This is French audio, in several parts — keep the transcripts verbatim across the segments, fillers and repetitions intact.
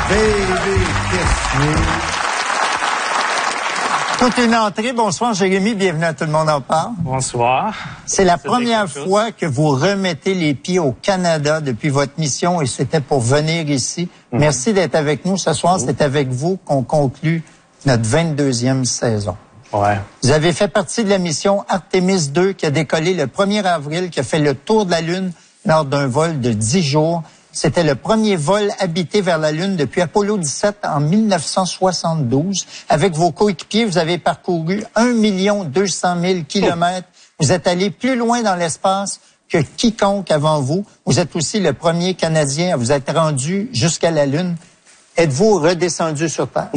Baby Kiss Me. Toute une entrée. Bonsoir, Jérémy. Bienvenue à Tout le monde en parle. Bonsoir. C'est la première fois que vous remettez les pieds au Canada depuis votre mission et c'était pour venir ici. Mm-hmm. Merci d'être avec nous ce soir. Mm-hmm. C'est avec vous qu'on conclut notre vingt-deuxième saison. Ouais. Vous avez fait partie de la mission Artemis deux qui a décollé le premier avril, qui a fait le tour de la Lune lors d'un vol de dix jours. C'était le premier vol habité vers la Lune depuis Apollo dix-sept en mille neuf cent soixante-douze. Avec vos coéquipiers, vous avez parcouru un million deux cent mille kilomètres. Vous êtes allé plus loin dans l'espace que quiconque avant vous. Vous êtes aussi le premier Canadien à vous être rendu jusqu'à la Lune. Êtes-vous redescendu sur Terre?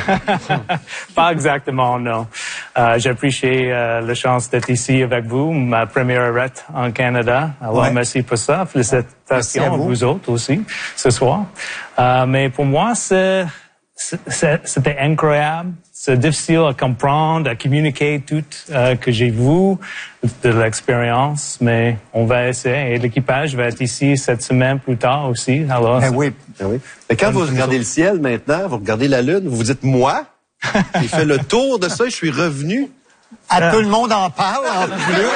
Pas exactement, non. Euh, J'apprécie euh, la chance d'être ici avec vous, ma première arrête en Canada. Alors, ouais. Merci pour ça. Félicitations à, à vous. vous autres aussi, ce soir. Euh, mais pour moi, c'était incroyable. C'est difficile à comprendre, à communiquer tout euh, que j'ai vu de l'expérience, mais on va essayer. Et l'équipage va être ici cette semaine plus tard aussi. Alors, ben oui. Ben oui. Mais quand vous regardez le ciel maintenant, vous regardez la Lune, vous vous dites, moi, j'ai fait le tour de ça et je suis revenu. À tout le monde en parle, en plus.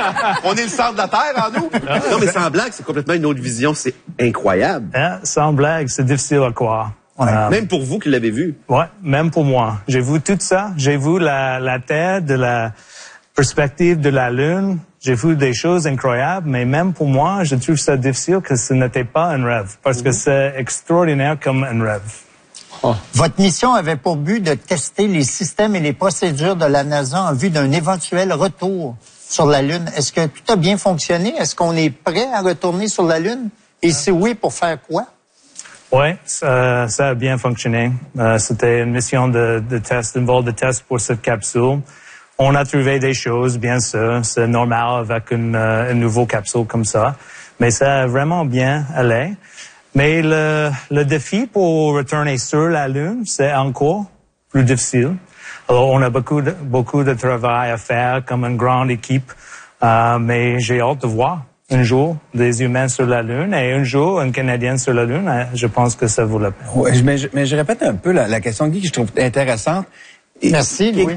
On est le centre de la Terre, en nous. Non, mais sans blague, c'est complètement une autre vision. C'est incroyable. Hein? Sans blague, c'est difficile à croire. Ouais. Euh, même pour vous qui l'avez vu. Ouais, même pour moi. J'ai vu tout ça. J'ai vu la, la Terre de la perspective de la Lune. J'ai vu des choses incroyables, mais même pour moi, je trouve ça difficile que ce n'était pas un rêve, parce mm-hmm. que c'est extraordinaire comme un rêve. Oh. Votre mission avait pour but de tester les systèmes et les procédures de la NASA en vue d'un éventuel retour sur la Lune. Est-ce que tout a bien fonctionné? Est-ce qu'on est prêt à retourner sur la Lune? Et si oui, pour faire quoi? Oui, ça, ça a bien fonctionné. Euh, c'était une mission de, de test, un vol de test pour cette capsule. On a trouvé des choses, bien sûr. C'est normal avec une, euh, une nouvelle capsule comme ça. Mais ça a vraiment bien allé. Mais le, le défi pour retourner sur la Lune, c'est encore plus difficile. Alors, on a beaucoup de, beaucoup de travail à faire comme une grande équipe. Euh, mais j'ai hâte de voir. Un jour, des humains sur la Lune et un jour, un Canadien sur la Lune, je pense que ça vaut la peine. Oui, mais je, mais je répète un peu la, la question de Guy que je trouve intéressante. Merci, Louis.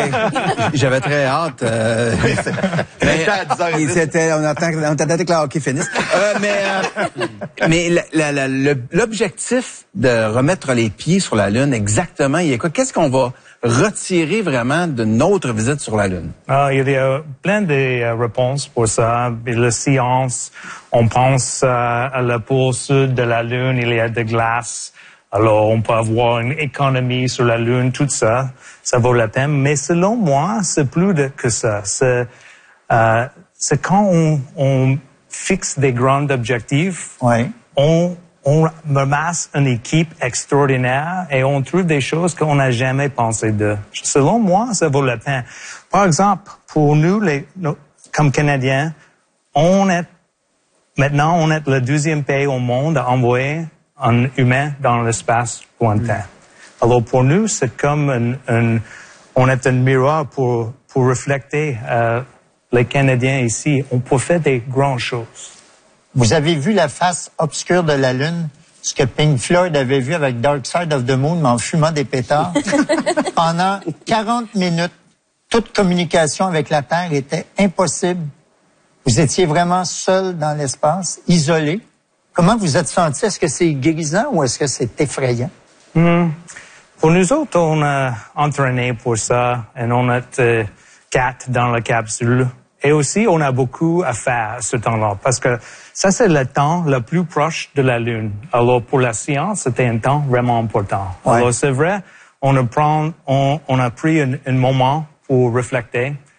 J'avais très hâte. Euh, mais c'était, on attend, on attendait que le hockey finisse. Euh, mais euh, mais la, la, la, l'objectif de remettre les pieds sur la Lune, exactement, il y a quoi? Qu'est-ce qu'on va retirer vraiment de notre visite sur la Lune? Ah, il y a plein de euh, réponses pour ça. Et la science, on pense euh, à la pôle sud de la Lune, il y a de glace. Alors, on peut avoir une économie sur la Lune, tout ça, ça vaut la peine. Mais selon moi, c'est plus de, que ça. C'est, euh, c'est quand on, on fixe des grands objectifs, ouais. on, on ramasse une équipe extraordinaire et on trouve des choses qu'on n'a jamais pensé de. Selon moi, ça vaut la peine. Par exemple, pour nous, les, nos, comme Canadiens, on est, maintenant, on est le deuxième pays au monde à envoyer un humain dans l'espace lointain. Mm. Alors pour nous, c'est comme un, un, on est un miroir pour pour refléter euh, les Canadiens ici. On peut faire des grandes choses. Vous avez vu la face obscure de la Lune, ce que Pink Floyd avait vu avec Dark Side of the Moon, mais en fumant des pétards. Pendant quarante minutes, toute communication avec la Terre était impossible. Vous étiez vraiment seul dans l'espace, isolé. Comment vous êtes senti? Est-ce que c'est grisant ou est-ce que c'est effrayant? Mm. Pour nous autres, on a entraîné pour ça et on est euh, quatre dans la capsule. Et aussi, on a beaucoup à faire ce temps-là parce que ça, c'est le temps le plus proche de la Lune. Alors, pour la science, c'était un temps vraiment important. Ouais. Alors, c'est vrai, on a, prend, on, on a pris un, un moment pour réfléchir.